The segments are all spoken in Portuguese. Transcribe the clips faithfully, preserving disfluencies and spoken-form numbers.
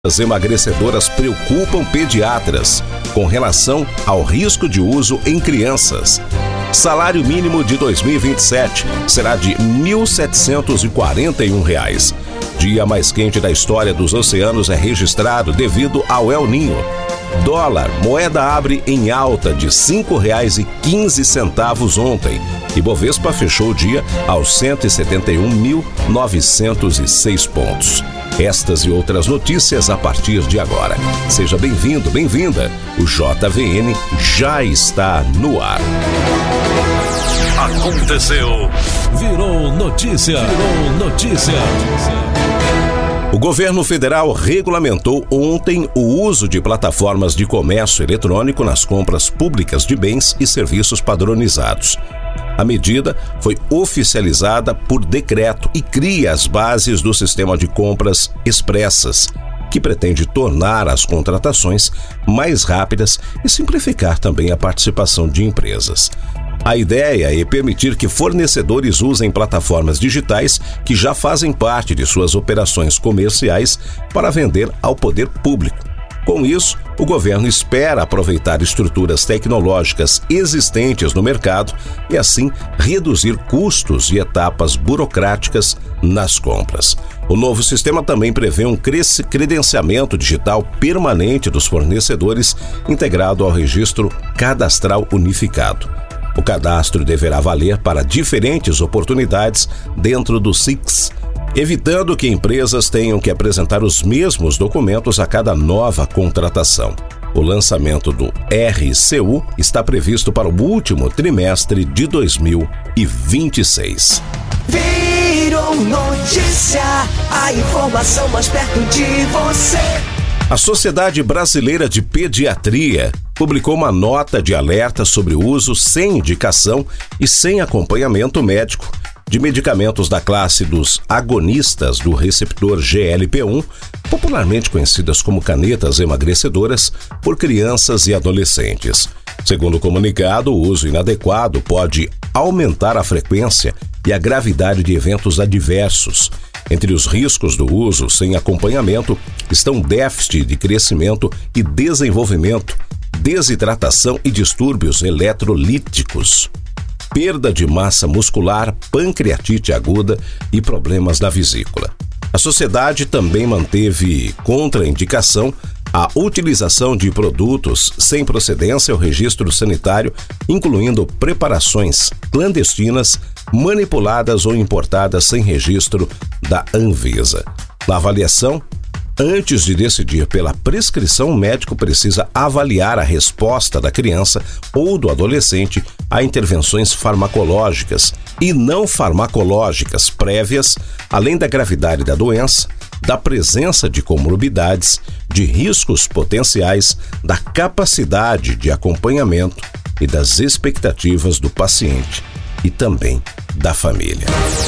As emagrecedoras preocupam pediatras com relação ao risco de uso em crianças. Salário mínimo de dois mil e vinte e sete será de mil setecentos e quarenta e um reais. Dia mais quente da história dos oceanos é registrado devido ao El Ninho. Dólar, moeda abre em alta de cinco reais e quinze centavos ontem. E Bovespa fechou o dia aos cento e setenta e um mil novecentos e seis pontos. Estas e outras notícias a partir de agora. Seja bem-vindo, bem-vinda. O J V N já está no ar. Aconteceu. Virou notícia. Virou notícia. O governo federal regulamentou ontem o uso de plataformas de comércio eletrônico nas compras públicas de bens e serviços padronizados. A medida foi oficializada por decreto e cria as bases do sistema de compras expressas, que pretende tornar as contratações mais rápidas e simplificar também a participação de empresas. A ideia é permitir que fornecedores usem plataformas digitais que já fazem parte de suas operações comerciais para vender ao poder público. Com isso, o governo espera aproveitar estruturas tecnológicas existentes no mercado e, assim, reduzir custos e etapas burocráticas nas compras. O novo sistema também prevê um credenciamento digital permanente dos fornecedores, integrado ao registro cadastral unificado. O cadastro deverá valer para diferentes oportunidades dentro do S I X, evitando que empresas tenham que apresentar os mesmos documentos a cada nova contratação. O lançamento do R C U está previsto para o último trimestre de dois mil e vinte e seis. Virou notícia, a informação mais perto de você. A Sociedade Brasileira de Pediatria publicou uma nota de alerta sobre o uso sem indicação e sem acompanhamento médico de medicamentos da classe dos agonistas do receptor G L P um, popularmente conhecidas como canetas emagrecedoras, por crianças e adolescentes. Segundo o comunicado, o uso inadequado pode aumentar a frequência e a gravidade de eventos adversos. Entre os riscos do uso sem acompanhamento estão déficit de crescimento e desenvolvimento, desidratação e distúrbios eletrolíticos, perda de massa muscular, pancreatite aguda e problemas da vesícula. A sociedade também manteve contraindicação a utilização de produtos sem procedência ao registro sanitário, incluindo preparações clandestinas, manipuladas ou importadas sem registro da Anvisa. Na avaliação, antes de decidir pela prescrição, o médico precisa avaliar a resposta da criança ou do adolescente a intervenções farmacológicas e não farmacológicas prévias, além da gravidade da doença, da presença de comorbidades, de riscos potenciais, da capacidade de acompanhamento e das expectativas do paciente e também da família.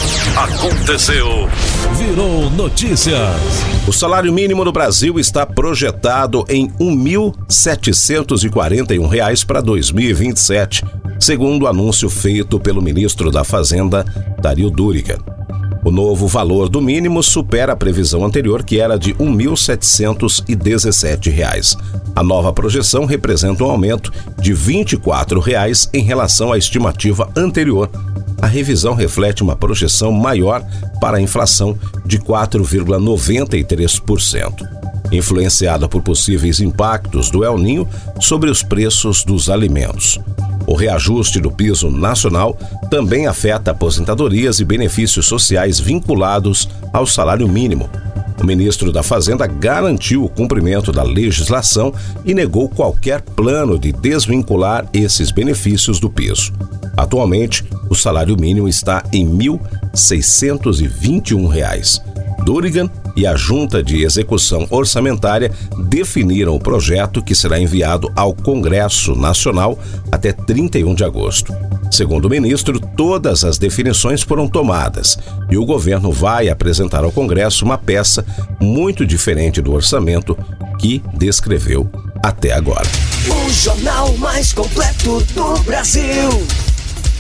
Aconteceu. Virou notícias. O salário mínimo no Brasil está projetado em mil setecentos e quarenta e um reais para dois mil e vinte e sete, segundo o anúncio feito pelo ministro da Fazenda, Dario Duriga. O novo valor do mínimo supera a previsão anterior, que era de mil setecentos e dezessete reais. A nova projeção representa um aumento de vinte e quatro reais em relação à estimativa anterior. A revisão reflete uma projeção maior para a inflação de quatro vírgula noventa e três por cento, influenciada por possíveis impactos do El Ninho sobre os preços dos alimentos. O reajuste do piso nacional também afeta aposentadorias e benefícios sociais vinculados ao salário mínimo. O ministro da Fazenda garantiu o cumprimento da legislação e negou qualquer plano de desvincular esses benefícios do piso. Atualmente, o salário mínimo está em mil seiscentos e vinte e um reais. Durigan e a Junta de Execução Orçamentária definiram o projeto, que será enviado ao Congresso Nacional até trinta e um de agosto. Segundo o ministro, todas as definições foram tomadas e o governo vai apresentar ao Congresso uma peça muito diferente do orçamento que descreveu até agora. O jornal mais completo do Brasil.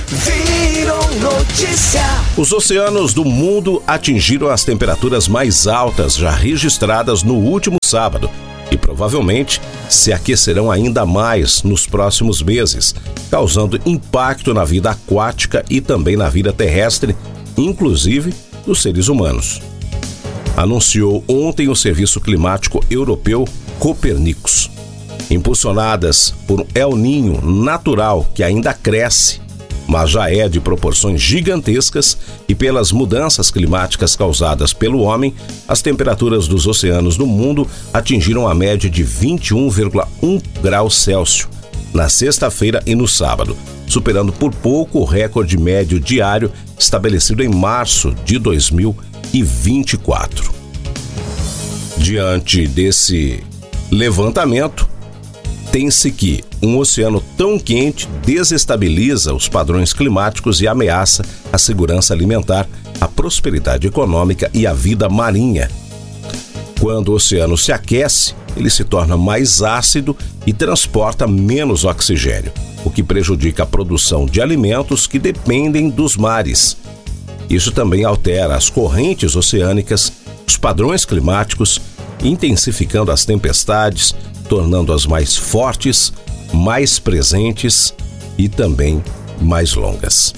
Virou notícia. Os oceanos do mundo atingiram as temperaturas mais altas já registradas no último sábado e provavelmente se aquecerão ainda mais nos próximos meses, causando impacto na vida aquática e também na vida terrestre, inclusive dos seres humanos. Anunciou ontem o Serviço Climático Europeu Copernicus. Impulsionadas por um El Niño natural que ainda cresce, mas já é de proporções gigantescas, e pelas mudanças climáticas causadas pelo homem, as temperaturas dos oceanos no mundo atingiram a média de vinte e um vírgula um graus Celsius na sexta-feira e no sábado, superando por pouco o recorde médio diário estabelecido em março de dois mil e vinte e quatro. Diante desse levantamento, tem-se que um oceano tão quente desestabiliza os padrões climáticos e ameaça a segurança alimentar, a prosperidade econômica e a vida marinha. Quando o oceano se aquece, ele se torna mais ácido e transporta menos oxigênio, o que prejudica a produção de alimentos que dependem dos mares. Isso também altera as correntes oceânicas, os padrões climáticos, intensificando as tempestades, tornando-as mais fortes, mais presentes e também mais longas.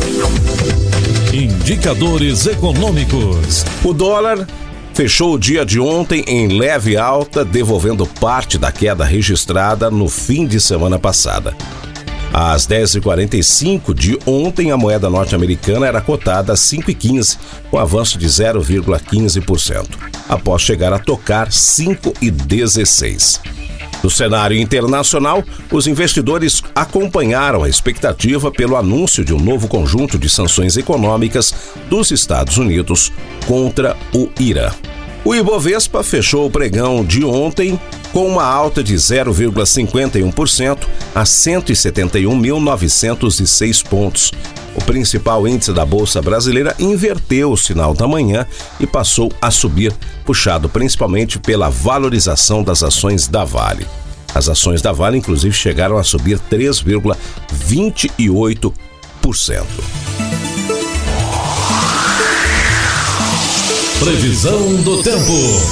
Indicadores econômicos. O dólar fechou o dia de ontem em leve alta, devolvendo parte da queda registrada no fim de semana passada. Às dez e quarenta e cinco de ontem, a moeda norte-americana era cotada a cinco reais e quinze centavos, com avanço de zero vírgula quinze por cento, após chegar a tocar cinco reais e dezesseis centavos. No cenário internacional, os investidores acompanharam a expectativa pelo anúncio de um novo conjunto de sanções econômicas dos Estados Unidos contra o Irã. O Ibovespa fechou o pregão de ontem com uma alta de zero vírgula cinquenta e um por cento a cento e setenta e um mil novecentos e seis pontos. O principal índice da Bolsa Brasileira inverteu o sinal da manhã e passou a subir, puxado principalmente pela valorização das ações da Vale. As ações da Vale, inclusive, chegaram a subir três vírgula vinte e oito por cento. Previsão do tempo.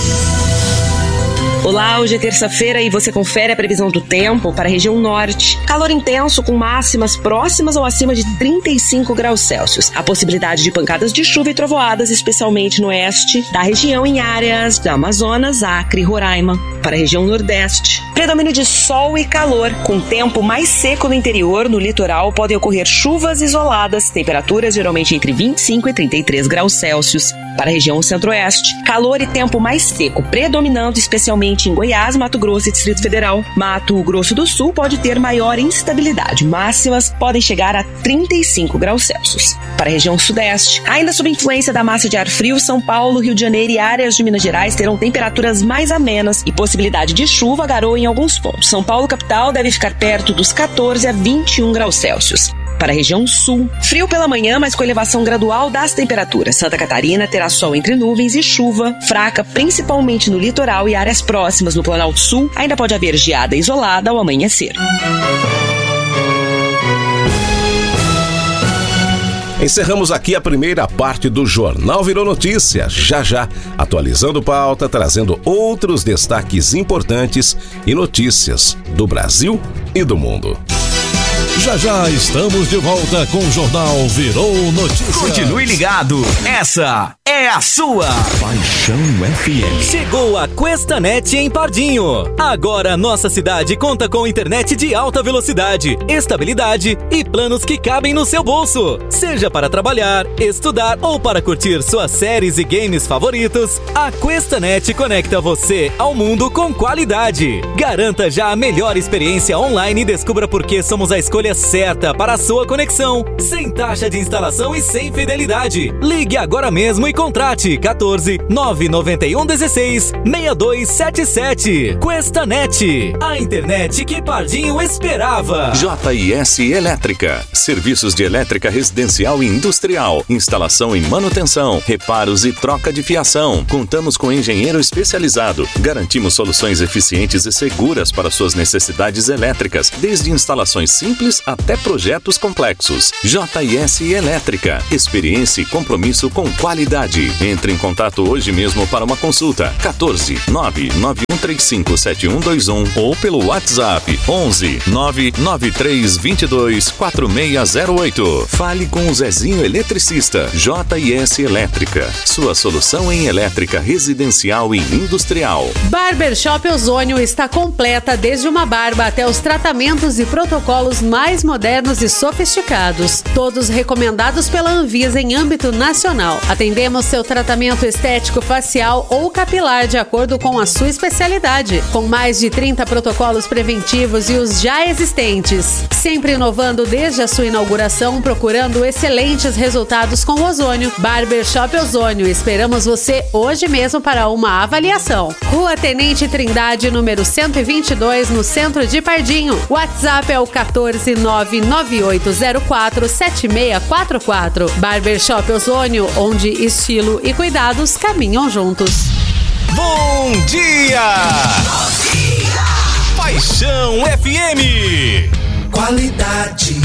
Olá, hoje é terça-feira e você confere a previsão do tempo para a região norte. Calor intenso com máximas próximas ou acima de trinta e cinco graus Celsius. A possibilidade de pancadas de chuva e trovoadas, especialmente no oeste da região, em áreas da Amazonas, Acre e Roraima. Para a região nordeste, predomínio de sol e calor. Com tempo mais seco no interior, no litoral podem ocorrer chuvas isoladas, temperaturas geralmente entre vinte e cinco e trinta e três graus Celsius. Para a região centro-oeste, calor e tempo mais seco, predominando especialmente em Goiás, Mato Grosso e Distrito Federal. Mato Grosso do Sul pode ter maior instabilidade. Máximas podem chegar a trinta e cinco graus Celsius. Para a região sudeste, ainda sob influência da massa de ar frio, São Paulo, Rio de Janeiro e áreas de Minas Gerais terão temperaturas mais amenas e possibilidade de chuva, garoa em alguns pontos. São Paulo, capital, deve ficar perto dos quatorze a vinte e um graus Celsius. Para a região sul, frio pela manhã, mas com elevação gradual das temperaturas. Santa Catarina terá sol entre nuvens e chuva fraca, principalmente no litoral e áreas próximas no Planalto Sul. Ainda pode haver geada isolada ao amanhecer. Encerramos aqui a primeira parte do Jornal Virou Notícia. Já já, atualizando pauta, trazendo outros destaques importantes e notícias do Brasil e do mundo. Já já estamos de volta com o Jornal Virou Notícia. Continue ligado, essa é a sua Paixão F M. Chegou a Questanet em Pardinho. Agora nossa cidade conta com internet de alta velocidade, estabilidade e planos que cabem no seu bolso. Seja para trabalhar, estudar ou para curtir suas séries e games favoritos, a Questanet conecta você ao mundo com qualidade. Garanta já a melhor experiência online e descubra por que somos a escolha certa para a sua conexão, sem taxa de instalação e sem fidelidade. Ligue agora mesmo e contrate quatorze, nove nove um, dezesseis, seis dois sete sete. Questanet, a internet que Pardinho esperava. J I S Elétrica, serviços de elétrica residencial e industrial, instalação e manutenção, reparos e troca de fiação. Contamos com engenheiro especializado. Garantimos soluções eficientes e seguras para suas necessidades elétricas, desde instalações simples simples até projetos complexos. J S Elétrica. Experiência e compromisso com qualidade. Entre em contato hoje mesmo para uma consulta. quatorze, nove nove um três cinco, sete um dois um ou pelo WhatsApp onze, nove nove três dois dois, quatro seis zero oito. Fale com o Zezinho Eletricista. J S Elétrica. Sua solução em elétrica residencial e industrial. Barbershop Ozônio está completa desde uma barba até os tratamentos e protocolos mais modernos e sofisticados. Todos recomendados pela Anvisa em âmbito nacional. Atendemos seu tratamento estético facial ou capilar de acordo com a sua especialidade. Com mais de trinta protocolos preventivos e os já existentes. Sempre inovando desde a sua inauguração, procurando excelentes resultados com o ozônio. Barbershop Ozônio. Esperamos você hoje mesmo para uma avaliação. Rua Tenente Trindade, número cento e vinte e dois, no centro de Pardinho. WhatsApp é o quatorze, nove nove oito zero quatro, sete seis quatro quatro. Barbershop Ozônio, onde estilo e cuidados caminham juntos. Bom dia! Bom dia! Paixão F M! Qualidade,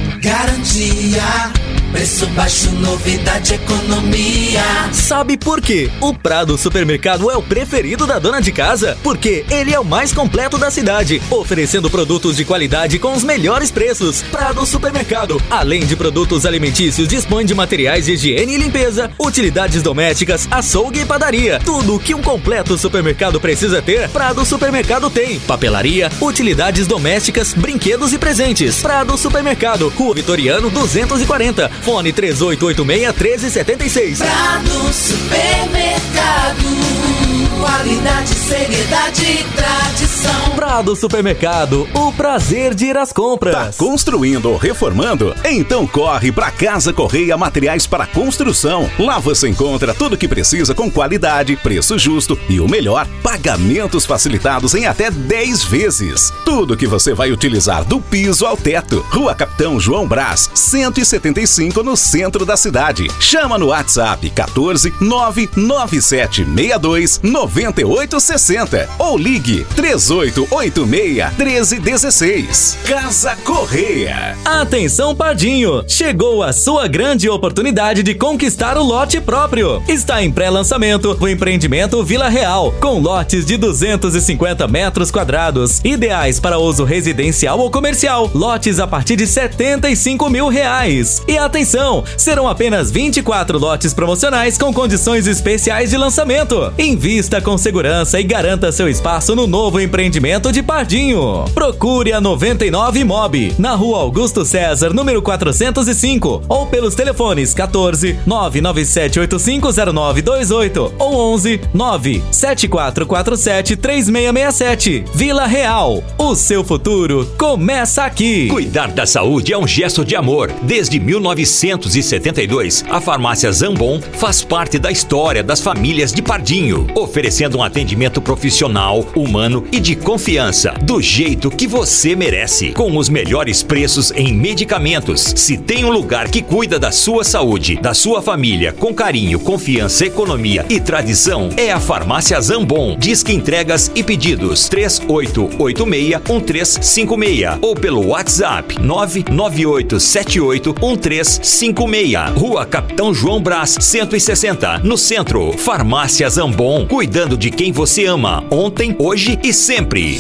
garantia, preço baixo, novidade, economia. Sabe por quê? O Prado Supermercado é o preferido da dona de casa, porque ele é o mais completo da cidade, oferecendo produtos de qualidade com os melhores preços. Prado Supermercado, além de produtos alimentícios, dispõe de materiais de higiene e limpeza, utilidades domésticas, açougue e padaria. Tudo o que um completo supermercado precisa ter, Prado Supermercado tem. Papelaria, utilidades domésticas, brinquedos e presentes. Prado Supermercado, Rua Vitoriano duzentos e quarenta. Fone três oito oito seis, um três sete seis. Prado Supermercado, qualidade, seriedade e tradição. Prado Supermercado, o prazer de ir às compras. Tá construindo ou reformando? Então corre pra Casa Correia Materiais para Construção. Lá você encontra tudo que precisa com qualidade, preço justo e o melhor, pagamentos facilitados em até dez vezes. Tudo que você vai utilizar do piso ao teto. Rua Capitão João Brás, cento e setenta e cinco, no centro da cidade. Chama no WhatsApp quatorze, nove nove sete seis dois, nove oito seis zero ou ligue três oito oito seis, um três um seis. Casa Correia. Atenção, Pardinho! Chegou a sua grande oportunidade de conquistar o lote próprio. Está em pré-lançamento o empreendimento Vila Real, com lotes de duzentos e cinquenta metros quadrados, ideais para uso residencial ou comercial. Lotes a partir de setenta e cinco mil reais. E atenção, serão apenas vinte e quatro lotes promocionais com condições especiais de lançamento. Invista com segurança e garanta seu espaço no novo empreendimento de Pardinho. Procure a noventa e nove Mob, na Rua Augusto César, número quatrocentos e cinco, ou pelos telefones quatorze, nove nove sete oito cinco zero nove dois oito ou onze, nove sete quatro quatro sete três seis seis sete. Vila Real, o seu futuro começa aqui. Cuidar da saúde é um gesto de amor. Desde mil novecentos e setenta e dois, a farmácia Zambon faz parte da história das famílias de Pardinho, oferecendo um atendimento profissional, humano e de confiança, do jeito que você merece, com os melhores preços em medicamentos. Se tem um lugar que cuida da sua saúde, da sua família, com carinho, confiança, economia e tradição, é a farmácia Zambon. Disque entregas e pedidos três oito oito seis, um três cinco seis ou pelo WhatsApp nove nove oito sete oito um três cinco seis. Rua Capitão João Brás, cento e sessenta, no centro. Farmácia Zambon, cuidando de quem você ama, ontem, hoje e sempre.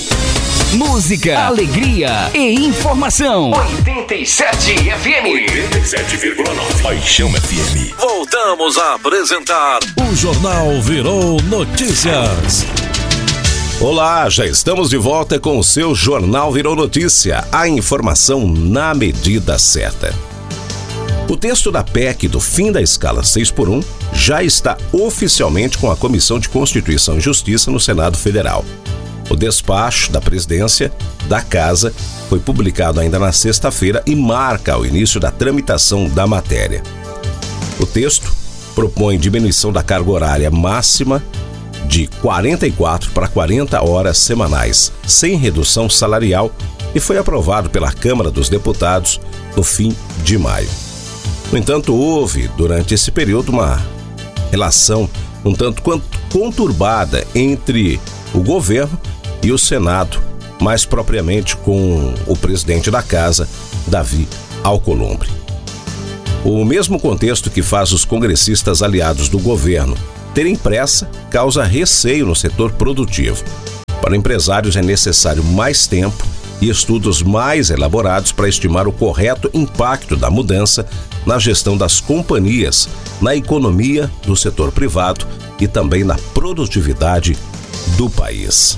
Música, alegria e informação. oitenta e sete F M. oitenta e sete vírgula nove. Paixão F M. Voltamos a apresentar o Jornal Virou Notícias. Olá, já estamos de volta com o seu Jornal Virou Notícia. A informação na medida certa. O texto da P E C do fim da escala seis por um já está oficialmente com a Comissão de Constituição e Justiça no Senado Federal. O despacho da presidência da Casa foi publicado ainda na sexta-feira e marca o início da tramitação da matéria. O texto propõe diminuição da carga horária máxima de quarenta e quatro para quarenta horas semanais, sem redução salarial, e foi aprovado pela Câmara dos Deputados no fim de maio. No entanto, houve, durante esse período, uma relação um tanto quanto conturbada entre o governo e o Senado mais propriamente com o presidente da casa, Davi Alcolumbre. O mesmo contexto que faz os congressistas aliados do governo terem pressa causa receio no setor produtivo. Para empresários é necessário mais tempo e estudos mais elaborados para estimar o correto impacto da mudança na gestão das companhias, na economia do setor privado e também na produtividade do país.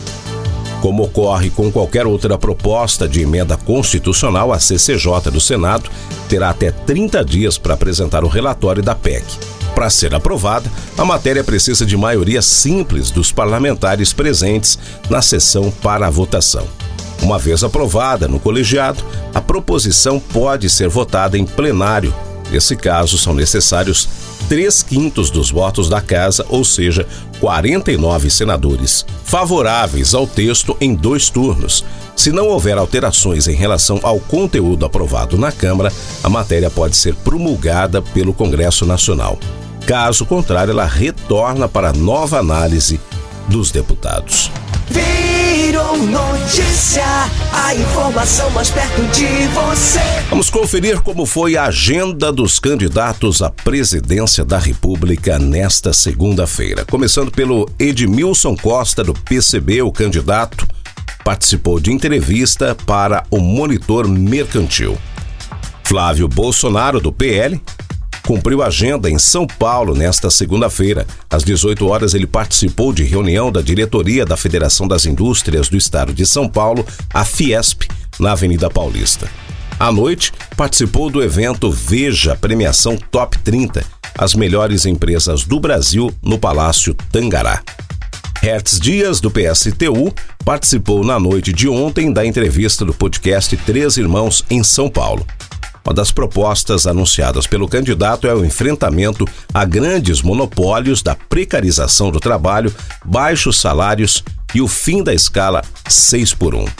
Como ocorre com qualquer outra proposta de emenda constitucional, a C C J do Senado terá até trinta dias para apresentar o relatório da P E C. Para ser aprovada, a matéria precisa de maioria simples dos parlamentares presentes na sessão para a votação. Uma vez aprovada no colegiado, a proposição pode ser votada em plenário. Nesse caso, são necessários três quintos dos votos da casa, ou seja, quarenta e nove senadores favoráveis ao texto em dois turnos. Se não houver alterações em relação ao conteúdo aprovado na Câmara, a matéria pode ser promulgada pelo Congresso Nacional. Caso contrário, ela retorna para nova análise dos deputados. Virou notícia, a informação mais perto de você. Vamos conferir como foi a agenda dos candidatos à presidência da República nesta segunda-feira. Começando pelo Edmilson Costa, do P C B, o candidato participou de entrevista para o Monitor Mercantil. Flávio Bolsonaro, do P L, cumpriu a agenda em São Paulo nesta segunda-feira. Às dezoito horas, ele participou de reunião da diretoria da Federação das Indústrias do Estado de São Paulo, a Fiesp, na Avenida Paulista. À noite, participou do evento Veja Premiação Top trinta, as melhores empresas do Brasil, no Palácio Tangará. Hertz Dias, do P S T U, participou na noite de ontem da entrevista do podcast Três Irmãos em São Paulo. Uma das propostas anunciadas pelo candidato é o enfrentamento a grandes monopólios da precarização do trabalho, baixos salários e o fim da escala seis por um.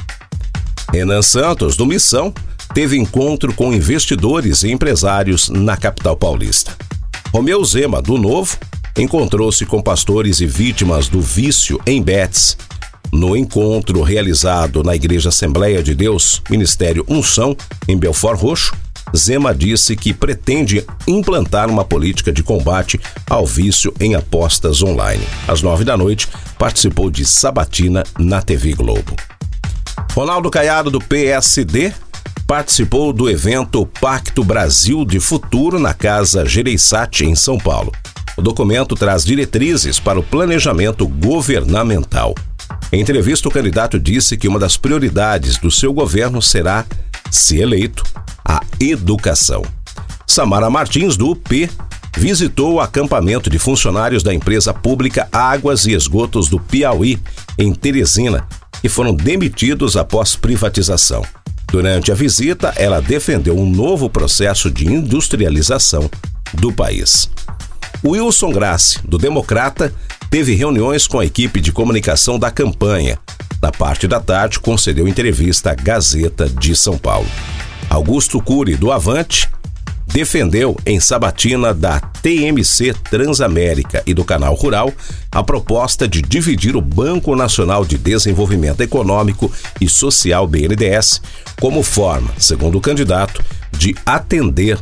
Renan Santos, do Missão, teve encontro com investidores e empresários na capital paulista. Romeu Zema, do Novo, encontrou-se com pastores e vítimas do vício em Betis. No encontro realizado na Igreja Assembleia de Deus, Ministério Unção, em Belford Roxo, Zema disse que pretende implantar uma política de combate ao vício em apostas online. Às nove da noite, participou de sabatina na T V Globo. Ronaldo Caiado, do P S D, participou do evento Pacto Brasil de Futuro na Casa Gereissati, em São Paulo. O documento traz diretrizes para o planejamento governamental. Em entrevista, o candidato disse que uma das prioridades do seu governo será, se eleito, a educação. Samara Martins, do U P, visitou o acampamento de funcionários da empresa pública Águas e Esgotos do Piauí, em Teresina, que foram demitidos após privatização. Durante a visita, ela defendeu um novo processo de industrialização do país. Wilson Grassi, do Democrata, teve reuniões com a equipe de comunicação da campanha. Na parte da tarde, concedeu entrevista à Gazeta de São Paulo. Augusto Cury, do Avante, defendeu em sabatina da T M C Transamérica e do Canal Rural a proposta de dividir o Banco Nacional de Desenvolvimento Econômico e Social, B N D E S, como forma, segundo o candidato, de atender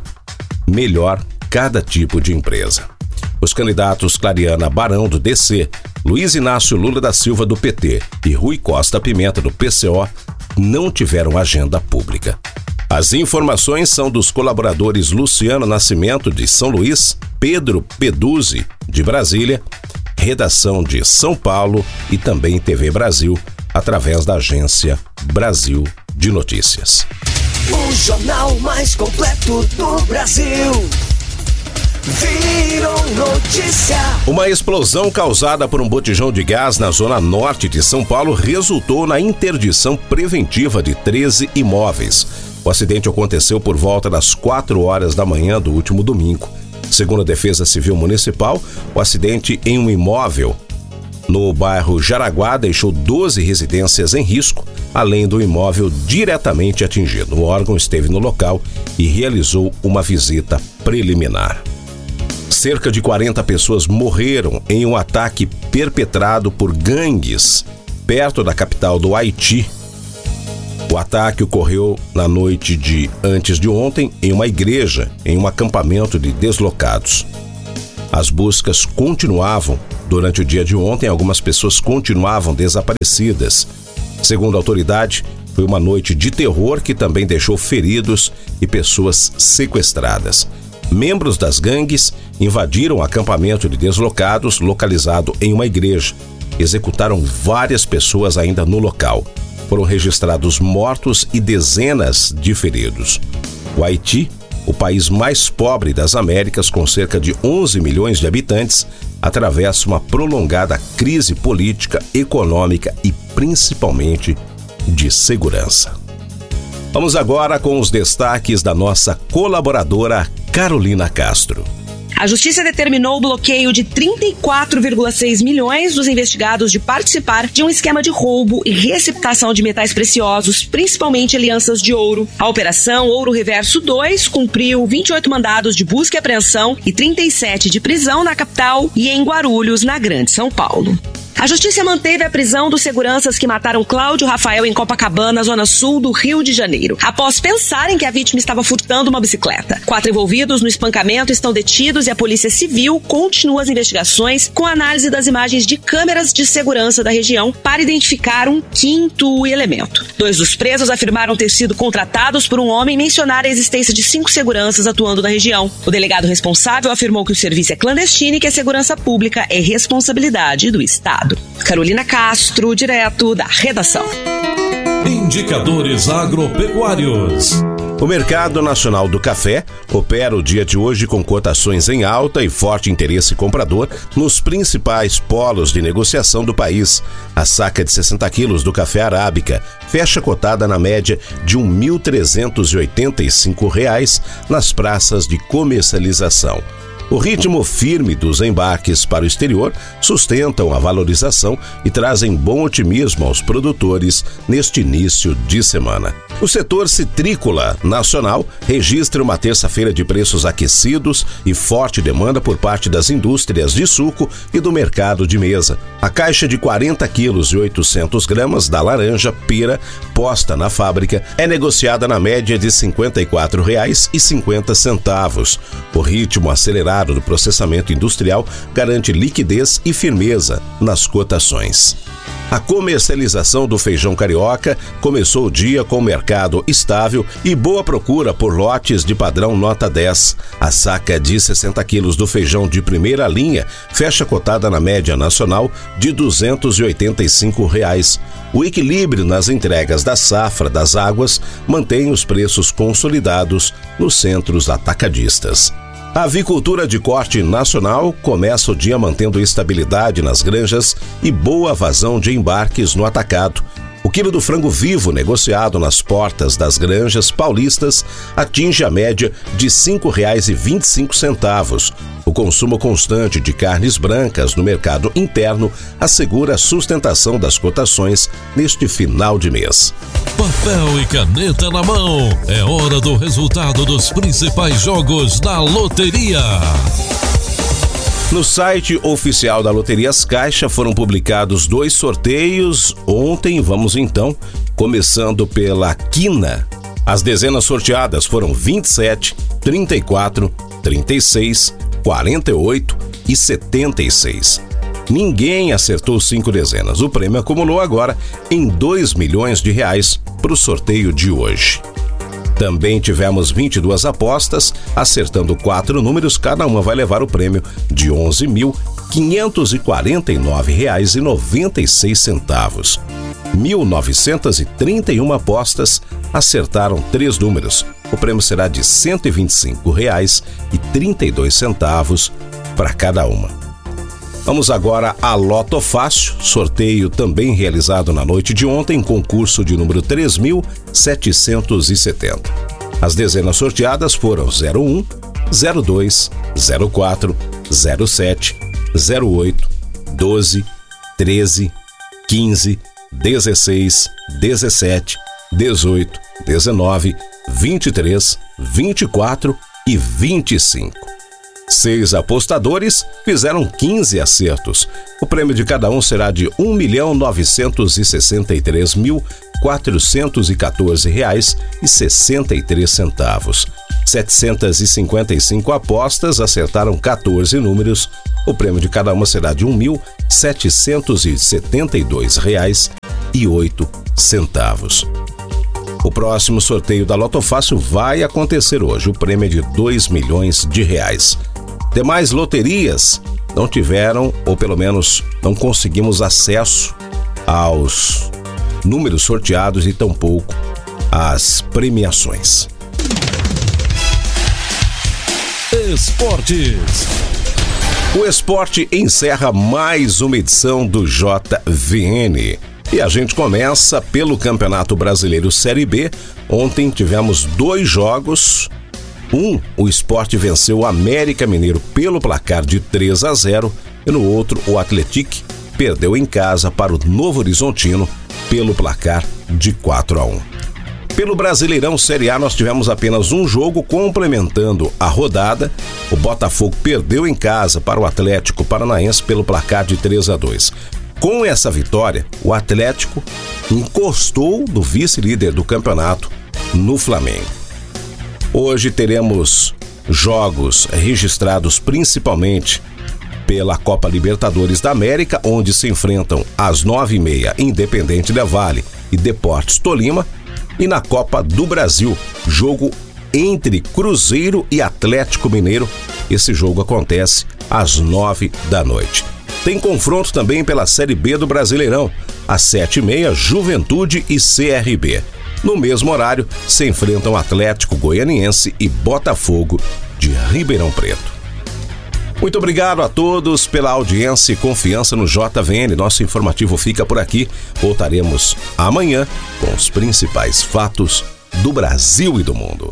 melhor cada tipo de empresa. Os candidatos Clariana Barão, do D C, Luiz Inácio Lula da Silva, do P T, e Rui Costa Pimenta, do P C O, não tiveram agenda pública. As informações são dos colaboradores Luciano Nascimento, de São Luís, Pedro Peduzzi, de Brasília, redação de São Paulo e também T V Brasil, através da agência Brasil de Notícias. O jornal mais completo do Brasil. Virou notícia. Uma explosão causada por um botijão de gás na zona norte de São Paulo resultou na interdição preventiva de treze imóveis. O acidente aconteceu por volta das quatro horas da manhã do último domingo. Segundo a Defesa Civil Municipal, o acidente em um imóvel no bairro Jaraguá deixou doze residências em risco, além do imóvel diretamente atingido. O órgão esteve no local e realizou uma visita preliminar. Cerca de quarenta pessoas morreram em um ataque perpetrado por gangues perto da capital do Haiti. O ataque ocorreu na noite de antes de ontem em uma igreja, em um acampamento de deslocados. As buscas continuavam durante o dia de ontem, algumas pessoas continuavam desaparecidas. Segundo a autoridade, foi uma noite de terror que também deixou feridos e pessoas sequestradas. Membros das gangues invadiram o acampamento de deslocados localizado em uma igreja. Executaram várias pessoas ainda no local. Foram registrados mortos e dezenas de feridos. O Haiti, o país mais pobre das Américas, com cerca de onze milhões de habitantes, atravessa uma prolongada crise política, econômica e principalmente de segurança. Vamos agora com os destaques da nossa colaboradora Carolina Castro. A Justiça determinou o bloqueio de trinta e quatro vírgula seis milhões dos investigados de participar de um esquema de roubo e receptação de metais preciosos, principalmente alianças de ouro. A Operação Ouro Reverso dois cumpriu vinte e oito mandados de busca e apreensão e trinta e sete de prisão na capital e em Guarulhos, na Grande São Paulo. A Justiça manteve a prisão dos seguranças que mataram Cláudio Rafael em Copacabana, zona sul do Rio de Janeiro, após pensarem que a vítima estava furtando uma bicicleta. Quatro envolvidos no espancamento estão detidos e a Polícia Civil continua as investigações com análise das imagens de câmeras de segurança da região para identificar um quinto elemento. Dois dos presos afirmaram ter sido contratados por um homem e mencionar a existência de cinco seguranças atuando na região. O delegado responsável afirmou que o serviço é clandestino e que a segurança pública é responsabilidade do Estado. Carolina Castro, direto da redação. Indicadores agropecuários. O Mercado Nacional do Café opera o dia de hoje com cotações em alta e forte interesse comprador nos principais polos de negociação do país. A saca de sessenta quilos do café arábica fecha cotada na média de mil trezentos e oitenta e cinco reais nas praças de comercialização. O ritmo firme dos embarques para o exterior sustentam a valorização e trazem bom otimismo aos produtores neste início de semana. O setor citrícola nacional registra uma terça-feira de preços aquecidos e forte demanda por parte das indústrias de suco e do mercado de mesa. A caixa de quarenta quilos e oitocentos gramas da laranja pera posta na fábrica é negociada na média de cinquenta e quatro reais e cinquenta centavos. O ritmo acelerado do processamento industrial garante liquidez e firmeza nas cotações. A comercialização do feijão carioca começou o dia com o mercado estável e boa procura por lotes de padrão nota dez. A saca de sessenta quilos do feijão de primeira linha fecha cotada na média nacional de duzentos e oitenta e cinco reais. O equilíbrio nas entregas da safra das águas mantém os preços consolidados nos centros atacadistas. A avicultura de corte nacional começa o dia mantendo estabilidade nas granjas e boa vazão de embarques no atacado. O quilo do frango vivo negociado nas portas das granjas paulistas atinge a média de cinco reais e vinte e cinco centavos. O consumo constante de carnes brancas no mercado interno assegura a sustentação das cotações neste final de mês. Papel e caneta na mão. É hora do resultado dos principais jogos da loteria. No site oficial da Loterias Caixa foram publicados dois sorteios ontem. Vamos então, começando pela quina. As dezenas sorteadas foram vinte e sete, trinta e quatro, trinta e seis, quarenta e oito e setenta e seis. Ninguém acertou cinco dezenas. O prêmio acumulou agora em dois milhões de reais para o sorteio de hoje. Também tivemos vinte e duas apostas, acertando quatro números, cada uma vai levar o prêmio de onze mil quinhentos e quarenta e nove reais e noventa e seis centavos. mil novecentas e trinta e uma apostas acertaram três números. O prêmio será de cento e vinte e cinco reais e trinta e dois centavos para cada uma. Vamos agora a Loto Fácil, sorteio também realizado na noite de ontem, concurso de número três mil setecentos e setenta. As dezenas sorteadas foram zero um, zero dois, zero quatro, zero sete, zero oito, doze, treze, quinze, dezesseis, dezessete, dezoito, dezenove, vinte e três, vinte e quatro e vinte e cinco. Seis apostadores fizeram quinze acertos. O prêmio de cada um será de um milhão novecentos e sessenta e três mil quatrocentos e quatorze reais e sessenta e três centavos. setecentas e cinquenta e cinco apostas acertaram quatorze números. O prêmio de cada uma será de um mil setecentos e setenta e dois reais e oito centavos. O próximo sorteio da Loto Fácil vai acontecer hoje. O prêmio é de dois milhões de reais. Demais loterias não tiveram, ou pelo menos não conseguimos acesso aos números sorteados e tampouco às premiações. Esportes. O esporte encerra mais uma edição do J V N. E a gente começa pelo Campeonato Brasileiro Série B. Ontem tivemos dois jogos. Um, o Sport venceu o América Mineiro pelo placar de três a zero. E no outro, o Atlético perdeu em casa para o Novo Horizontino pelo placar de quatro a um. Pelo Brasileirão Série A, nós tivemos apenas um jogo complementando a rodada. O Botafogo perdeu em casa para o Atlético Paranaense pelo placar de três a dois. Com essa vitória, o Atlético encostou do vice-líder do campeonato no Flamengo. Hoje teremos jogos registrados principalmente pela Copa Libertadores da América, onde se enfrentam às nove e meia Independente Del Valle e Deportes Tolima. E na Copa do Brasil, jogo entre Cruzeiro e Atlético Mineiro. Esse jogo acontece às nove da noite. Tem confronto também pela Série B do Brasileirão, às sete e meia, Juventude e C R B. No mesmo horário, se enfrentam Atlético Goianiense e Botafogo de Ribeirão Preto. Muito obrigado a todos pela audiência e confiança no J V N. Nosso informativo fica por aqui. Voltaremos amanhã com os principais fatos do Brasil e do mundo.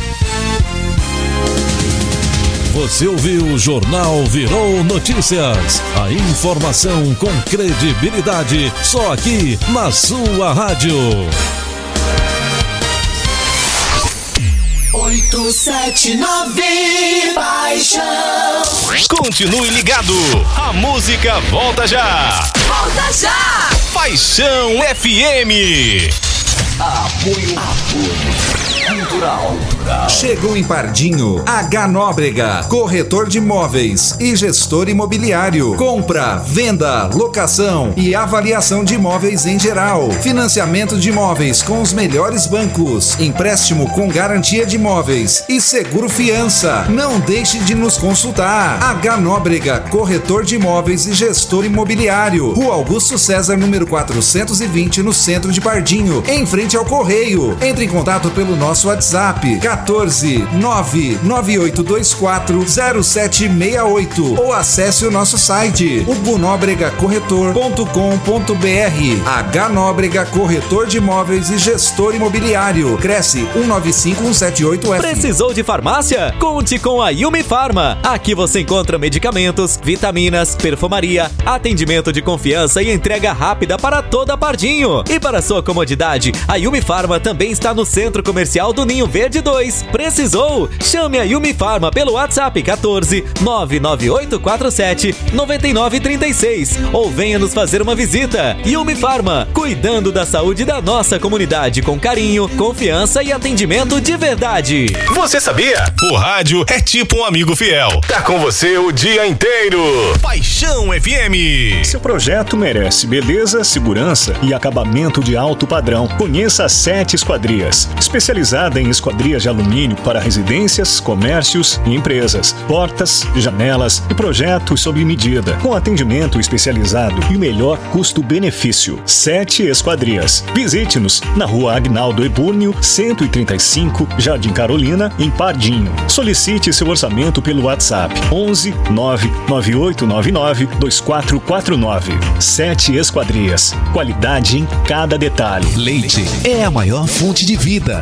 Você ouviu o Jornal Virou Notícias. A informação com credibilidade, só aqui na sua rádio. oito sete nove Paixão. Continue ligado. A música volta já. Volta já. Paixão F M. Apoio. Apoio. Cultural. Chegou em Pardinho, H Nóbrega, corretor de imóveis e gestor imobiliário. Compra, venda, locação e avaliação de imóveis em geral. Financiamento de imóveis com os melhores bancos. Empréstimo com garantia de imóveis e seguro fiança. Não deixe de nos consultar. H Nóbrega, corretor de imóveis e gestor imobiliário. Rua Augusto César, número quatrocentos e vinte, no centro de Pardinho, em frente ao Correio. Entre em contato pelo nosso WhatsApp quatorze nove nove oito dois quatro zero sete seis oito ou acesse o nosso site hugo nóbrega corretor ponto com ponto br. H Nóbrega, corretor de imóveis e gestor imobiliário. Cresce um nove cinco um sete oito F. Precisou de farmácia? Conte com a Yumi Farma. Aqui você encontra medicamentos, vitaminas, perfumaria, atendimento de confiança e entrega rápida para toda Pardinho. E para sua comodidade, a Yumi Farma também está no Centro Comercial do Ninho Verde dois. Precisou? Chame a Yumi Farma pelo WhatsApp quatorze nove nove oito quatro sete nove nove três seis ou venha nos fazer uma visita. Yumi Farma, cuidando da saúde da nossa comunidade com carinho, confiança e atendimento de verdade. Você sabia? O rádio é tipo um amigo fiel. Tá com você o dia inteiro. Paixão F M. Seu projeto merece beleza, segurança e acabamento de alto padrão. Conheça a Sete Esquadrias, especializada em esquadrias de alumínio para residências, comércios e empresas, portas, janelas e projetos sob medida, com atendimento especializado e o melhor custo-benefício. Sete Esquadrias. Visite-nos na Rua Agnaldo Ebúrnio, cento e trinta e cinco, Jardim Carolina, em Pardinho. Solicite seu orçamento pelo WhatsApp onze nove nove oito nove nove dois quatro quatro nove. Sete Esquadrias. Qualidade em cada detalhe. Leite é a maior fonte de vida. Por isso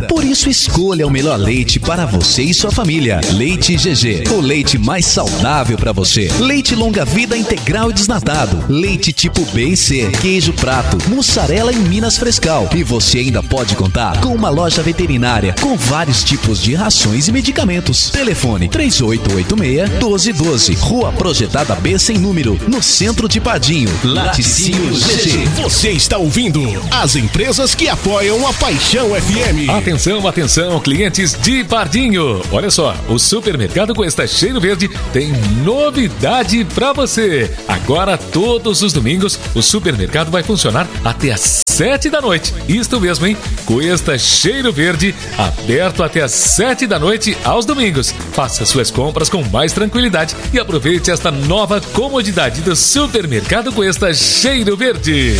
isso, escolha o melhor leite para você e sua família. Leite G G, o leite mais saudável para você. Leite longa-vida integral e desnatado. Leite tipo B e C, queijo prato, mussarela em Minas Frescal. E você ainda pode contar com uma loja veterinária com vários tipos de rações e medicamentos. Telefone três oito oito seis, um dois um dois, Rua Projetada B sem número, no centro de Pardinho. Laticínio G G. Você está ouvindo as empresas que apoiam a Paixão F M. Atenção, atenção, clientes de Pardinho. Olha só, o Supermercado Cuesta Cheiro Verde tem novidade para você. Agora, todos os domingos, o supermercado vai funcionar até às sete da noite. Isto mesmo, hein? Cuesta Cheiro Verde, aberto até às sete da noite aos domingos. Faça suas compras com mais tranquilidade e aproveite esta nova comodidade do Supermercado Cuesta Cheiro Verde.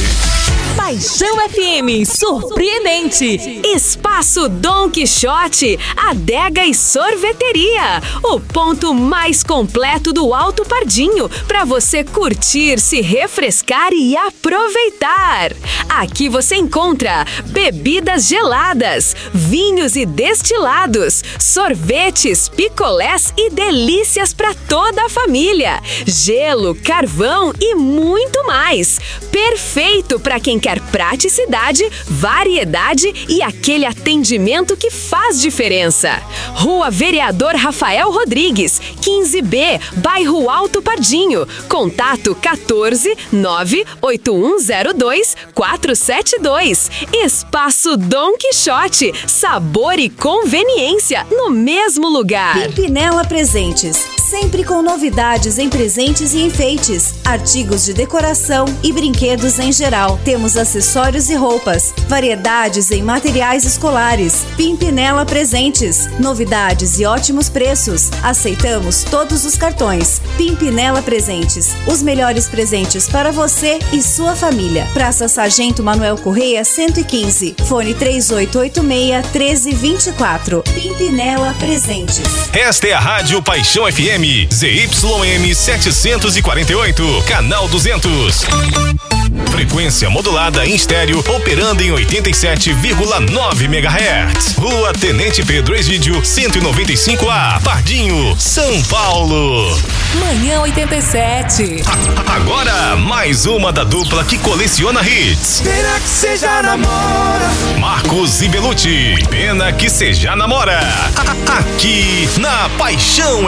Paixão F M, surpreendente. Espaço Dom Quixote, adega e sorveteria. O ponto mais completo do Alto Pardinho para você curtir, se refrescar e aproveitar. Aqui você encontra bebidas geladas, vinhos e destilados, sorvetes, picolés e delícias para toda a família. Gelo, carvão e muito mais. Perfeito para quem quer praticidade, variedade e aquele atendimento que faz diferença. Rua Vereador Rafael Rodrigues, quinze B, bairro Alto Pardinho. Contato quatorze, nove oito um zero dois, quatro sete dois. Espaço Dom Quixote, sabor e conveniência no mesmo lugar. Pimpinela Presentes, sempre com novidades em presentes e enfeites, artigos de decoração e brinquedos em geral. Temos acessórios e roupas, variedades em materiais escolares. Pimpinela Presentes, novidades e ótimos preços. Aceitamos todos os cartões. Pimpinela Presentes, os melhores presentes para você e sua família. Praça Sargento Manuel Correia, cento e quinze. Fone três oito oito seis, um três dois quatro. Pimpinela Presentes. Esta é a Rádio Paixão F M, Z Y M setecentos e quarenta e oito, canal duzentos. Frequência modulada em estéreo, operando em oitenta e sete vírgula nove megahertz. Rua Tenente Pedro Egídio, cento e noventa e cinco A, Pardinho, São Paulo. Manhã oitenta e sete. A- agora, mais uma da dupla que coleciona hits. Pena que cê já namora. Marcos e Belucci, Pena que cê já namora. A- aqui na Paixão